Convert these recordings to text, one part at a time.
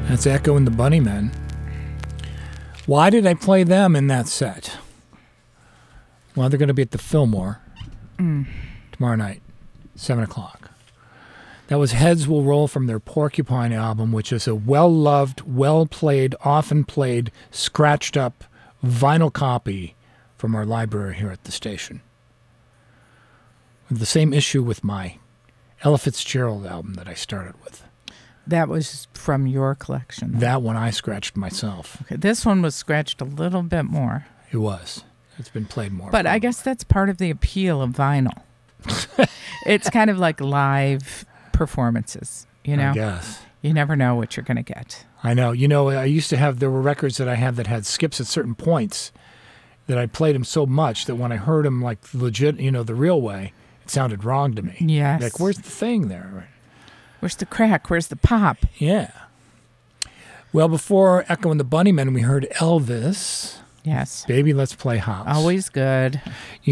That's Echo and the Bunnymen. Why did I play them in that set? Well, they're going to be at the Fillmore tomorrow night, 7 o'clock. That was Heads Will Roll from their Porcupine album, which is a well-loved, well-played, often played, scratched-up vinyl copy from our library here at the station. The same issue with my Ella Fitzgerald album that I started with. That was from your collection. That one I scratched myself. Okay, this one was scratched a little bit more. It was. It's been played more. But I guess that's part of the appeal of vinyl. It's kind of like live performances, you know? I guess. You never know what you're going to get. I know. I used to have, there were records that I had that had skips at certain points that I played them so much that when I heard them like legit, the real way, it sounded wrong to me. Yes. Like, where's the thing there? Where's the crack? Where's the pop? Yeah. Well, before Echo and the Bunnymen, we heard Elvis. Yes. Baby, Let's Play House. Always good.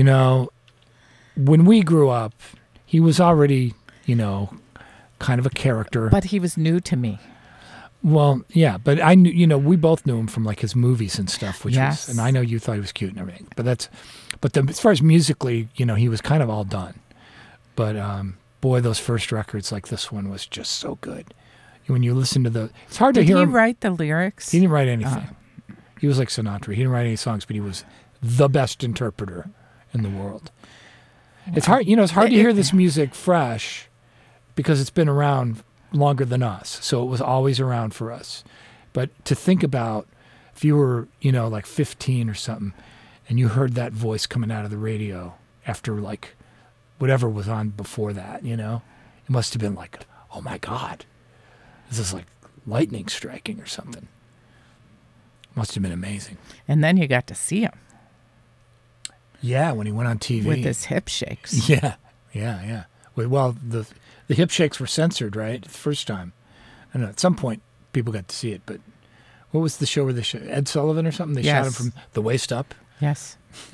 When we grew up, he was already, kind of a character. But he was new to me. Well, yeah, but I knew, we both knew him from like his movies and stuff, which yes. was, and I know you thought he was cute and everything. But as far as musically, he was kind of all done. But boy, those first records like this one was just so good. When you listen to it's hard to hear. Did he write the lyrics? He didn't write anything. He was like Sinatra. He didn't write any songs, but he was the best interpreter in the world. Wow. It's hard, it's hard to hear this music fresh because it's been around longer than us. So it was always around for us. But to think about if you were, like 15 or something and you heard that voice coming out of the radio after like whatever was on before that, it must have been like, oh my God, this is like lightning striking or something. Must have been amazing. And then you got to see him. Yeah, when he went on TV. With his hip shakes. Yeah. Well, the hip shakes were censored, right? The first time. I don't know, at some point people got to see it, but what was the show where Ed Sullivan or something? They shot him from the waist up? Yes.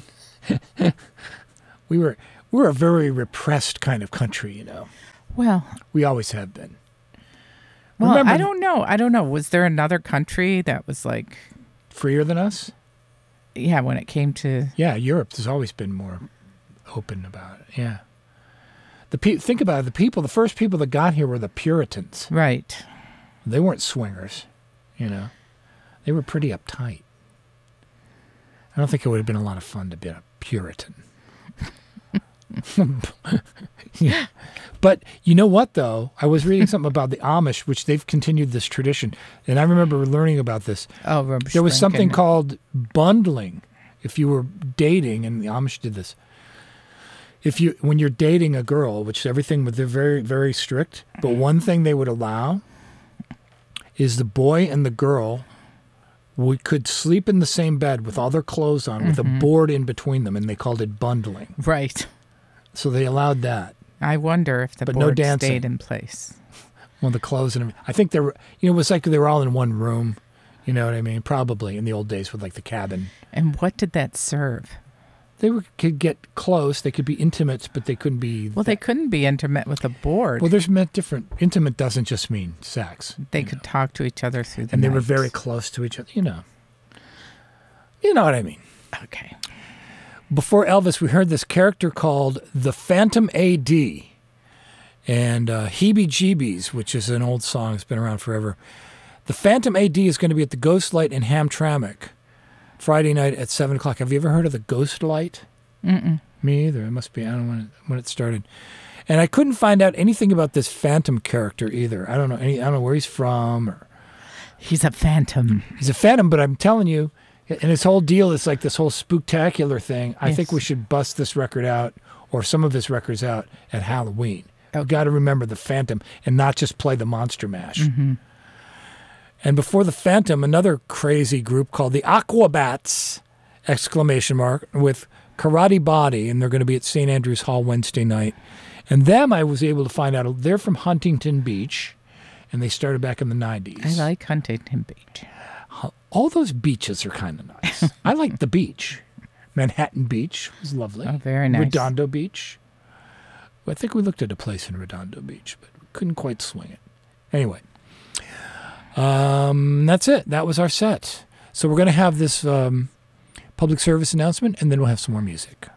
We're a very repressed kind of country, Well. We always have been. Well, Remember, I don't know. Was there another country that was like freer than us? Yeah, when it came to... Yeah, Europe has always been more open about it, yeah. Think about it, the first people that got here were the Puritans. Right. They weren't swingers, They were pretty uptight. I don't think it would have been a lot of fun to be a Puritan. Yeah. But you know what, though? I was reading something about the Amish, which they've continued this tradition. And I remember learning about this. Oh, there was something called bundling. If you were dating, and the Amish did this. When you're dating a girl, which everything, they're very, very strict. But one thing they would allow is the boy and the girl could sleep in the same bed with all their clothes on, with a board in between them, and they called it bundling. Right. So they allowed that. I wonder if the board stayed in place. Well, the clothes and everything. I think they were, it was like they were all in one room. You know what I mean? Probably in the old days with like the cabin. And what did that serve? They could get close. They could be intimate, but they couldn't be... Well, they couldn't be intimate with a board. Well, there's different... Intimate doesn't just mean sex. They could talk to each other through the night. And they were very close to each other. You know what I mean. Okay. Before Elvis, we heard this character called the Phantom A.D. and Heebie Jeebies, which is an old song. It's been around forever. The Phantom A.D. is going to be at the Ghost Light in Hamtramck Friday night at 7 o'clock. Have you ever heard of the Ghost Light? Mm-mm. Me either. It must be. I don't know when it started. And I couldn't find out anything about this Phantom character either. I don't know. I don't know where he's from. Or he's a phantom. He's a phantom, but I'm telling you, and his whole deal is like this whole spooktacular thing. I think we should bust this record out, or some of his records out, at Halloween. We've got to remember the Phantom and not just play the Monster Mash. Mm-hmm. And before the Phantom, another crazy group called the Aquabats, ! With Karate Body, and they're going to be at St. Andrews Hall Wednesday night. And them, I was able to find out, they're from Huntington Beach, and they started back in the 90s. I like Huntington Beach. All those beaches are kind of nice. I like the beach. Manhattan Beach was lovely. Oh, very nice. Redondo Beach. Well, I think we looked at a place in Redondo Beach, but we couldn't quite swing it. Anyway. That's it. That was our set. So we're going to have this public service announcement, and then we'll have some more music.